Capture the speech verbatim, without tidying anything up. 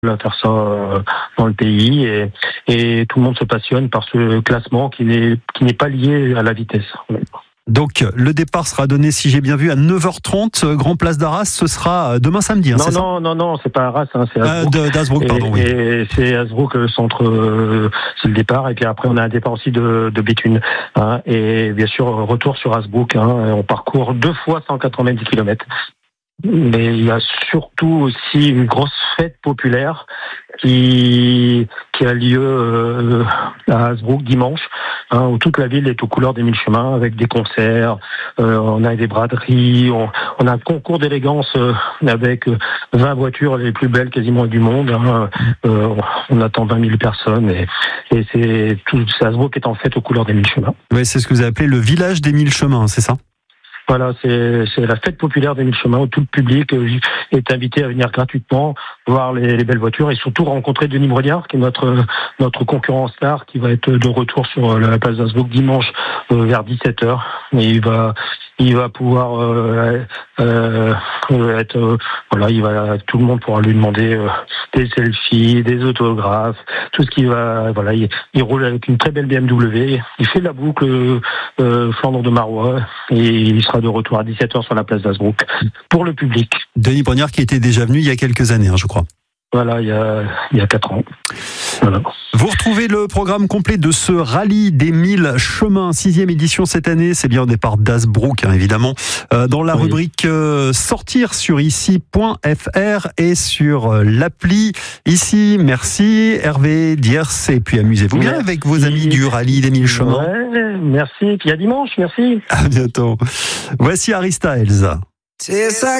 à faire ça euh, dans le pays et, et tout le monde se passionne par ce classement qui n'est qui n'est pas lié à la vitesse. Donc le départ sera donné, si j'ai bien vu, à neuf heures trente, Grand Place d'Arras, ce sera demain samedi. Hein, non, c'est non, non, non, c'est pas Arras, hein, c'est Hasbrook. Euh, d'Hasbrook, pardon, et, oui. Et c'est Hasbrook, le centre, euh, c'est le départ. Et puis après, on a un départ aussi de, de Béthune. Hein, et bien sûr, retour sur Hasbrook. Hein, on parcourt deux fois cent quatre-vingt-dix kilomètres. Mais il y a surtout aussi une grosse fête populaire qui qui a lieu euh, à Hasbrook dimanche, hein, où toute la ville est aux couleurs des mille chemins avec des concerts, euh, on a des braderies, on, on a un concours d'élégance euh, avec vingt voitures les plus belles quasiment du monde. Hein, euh, on attend vingt mille personnes et, et c'est tout c'est Hasbrook est en fait aux couleurs des mille chemins. Oui, c'est ce que vous appelez le village des mille chemins, c'est ça ? Voilà, c'est, c'est la fête populaire des mille chemins où tout le public est invité à venir gratuitement voir les, les belles voitures et surtout rencontrer Denis Brognard, qui est notre notre concurrent star, qui va être de retour sur la place d'Hasbrook dimanche euh, vers dix-sept heures. Et il va il va pouvoir euh, euh, être euh, voilà, il va tout le monde pourra lui demander euh, des selfies, des autographes, tout ce qui va voilà, il, il roule avec une très belle B M W, il fait la boucle euh, Flandre de Marois et il sera de retour à dix-sept heures sur la place d'Hasbrook pour le public. Denis Brognard qui était déjà venu il y a quelques années, hein, je crois. Voilà, il y a il y a quatre ans. Voilà. Vous retrouvez le programme complet de ce rallye des mille chemins, sixième édition cette année, c'est bien au départ d'Hasbrook, hein, évidemment, euh, dans la oui. rubrique euh, sortir sur ici point f r et sur euh, l'appli ici. Merci Hervé Diers et puis amusez-vous merci. bien avec vos amis du rallye des mille chemins. Ouais, merci, puis à dimanche, merci. À bientôt. Voici Harry Styles. C'est ça.